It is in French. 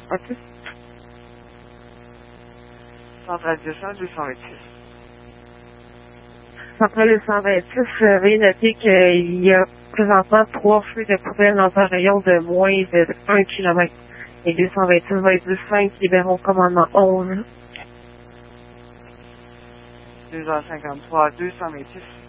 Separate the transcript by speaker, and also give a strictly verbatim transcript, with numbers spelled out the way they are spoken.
Speaker 1: OK.
Speaker 2: Centrale deux cents, deux cent vingt-six.
Speaker 1: Centrale deux cent vingt-six, euh, veuillez noter qu'il y a présentement trois feux de poubelle dans un rayon de moins de un kilomètre. Et deux cent vingt-six va être du cinq, libérons commandement onze.
Speaker 2: deux heures cinquante-trois, deux cent vingt-six.